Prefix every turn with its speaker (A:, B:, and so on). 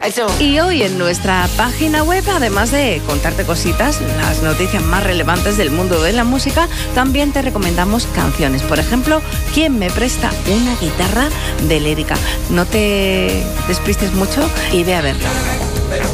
A: Y hoy en nuestra página web, además de contarte cositas, las noticias más relevantes del mundo de la música, también te recomendamos canciones. Por ejemplo, ¿quién me presta una guitarra de Lírica? No te despistes mucho y ve a verlo.